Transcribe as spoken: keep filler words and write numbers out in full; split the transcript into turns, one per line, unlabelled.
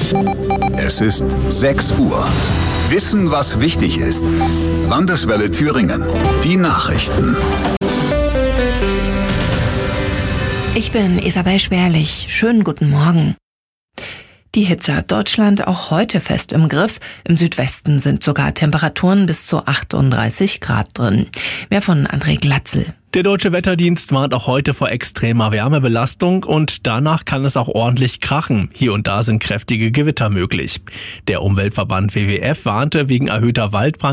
Es ist sechs Uhr. Wissen, was wichtig ist. Landeswelle Thüringen. Die Nachrichten.
Ich bin Isabel Schwerlich. Schönen guten Morgen. Die Hitze hat Deutschland auch heute fest im Griff. Im Südwesten sind sogar Temperaturen bis zu achtunddreißig Grad drin. Mehr von André Glatzel.
Der Deutsche Wetterdienst warnt auch heute vor extremer Wärmebelastung und danach kann es auch ordentlich krachen. Hier und da sind kräftige Gewitter möglich. Der Umweltverband W W F warnte wegen erhöhter Waldbrand